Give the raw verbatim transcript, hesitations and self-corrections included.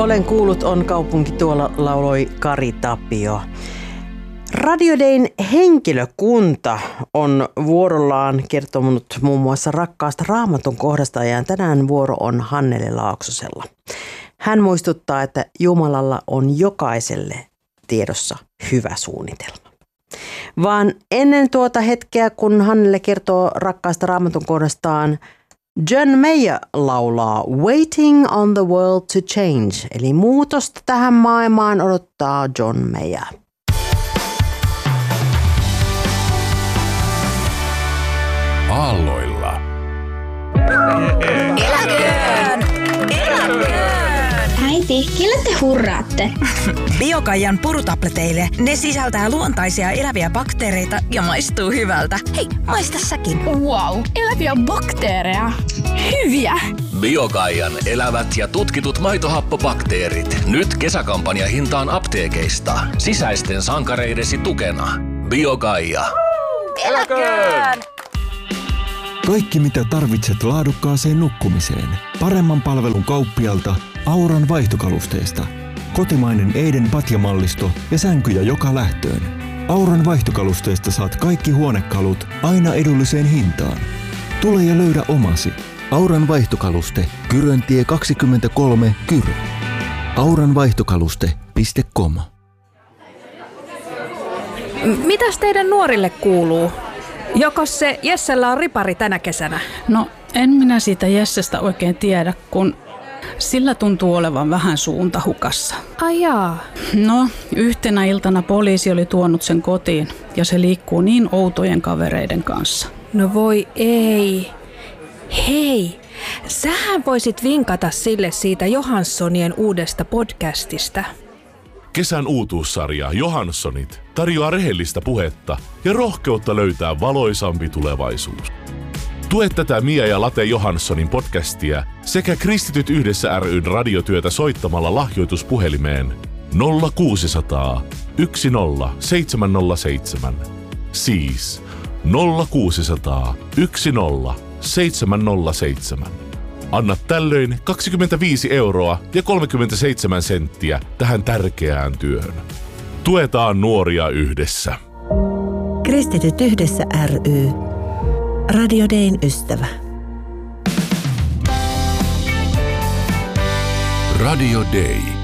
olen kuullut on kaupunki, tuolla lauloi Kari Tapio. Radio Dayn henkilökunta on vuorollaan kertonut muun muassa rakkaasta Raamatun kohdasta ja tänään vuoro on Hannele Laaksosella. Hän muistuttaa, että Jumalalla on jokaiselle tiedossa hyvä suunnitelma. Vaan ennen tuota hetkeä, kun Hannele kertoo rakkaasta Raamatun kohdastaan, John Mayer laulaa Waiting on the World to Change, eli muutosta tähän maailmaan odottaa John Mayer. Aalloilla. Eläköön! Eläköön! Äiti, kelle te hurraatte? Biokaijan purutableteille. Ne sisältää luontaisia eläviä bakteereita ja maistuu hyvältä. Hei, maista säkin. Wow, eläviä bakteereja. Hyviä! Biokaijan elävät ja tutkitut maitohappobakteerit. Nyt kesäkampanja hintaan apteekeista. Sisäisten sankareidesi tukena. Biokaija. Eläköön! Kaikki mitä tarvitset laadukkaaseen nukkumiseen. Paremman palvelun kauppialta Auran vaihtokalusteesta. Kotimainen Eiden patjamallisto ja sänkyjä joka lähtöön. Auran vaihtokalusteesta saat kaikki huonekalut aina edulliseen hintaan. Tule ja löydä omasi. Auran vaihtokaluste, Kyröntie kaksikymmentäkolme, Kyrö. auranvaihtokaluste piste com. Mitäs teidän nuorille kuuluu? Jokos se Jessellä on ripari tänä kesänä? No, en minä siitä Jessestä oikein tiedä, kun sillä tuntuu olevan vähän suunta hukassa. Ai jaa. No, yhtenä iltana poliisi oli tuonut sen kotiin ja se liikkuu niin outojen kavereiden kanssa. No voi ei. Hei, sähän voisit vinkata sille siitä Johanssonien uudesta podcastista. Kesän uutuussarja Johanssonit tarjoaa rehellistä puhetta ja rohkeutta löytää valoisampi tulevaisuus. Tue tätä Mia ja Late Johanssonin podcastia sekä Kristityt yhdessä ry:n radiotyötä soittamalla lahjoituspuhelimeen nolla kuusisataa yksi nolla seitsemän nolla seitsemän. Siis nolla kuusisataa yksi nolla seitsemän nolla seitsemän. Anna tällöin kaksikymmentäviisi euroa ja kolmekymmentäseitsemän senttiä tähän tärkeään työhön. Tuetaan nuoria yhdessä. Kristityt yhdessä ry. Radio Dayn ystävä. Radio Day.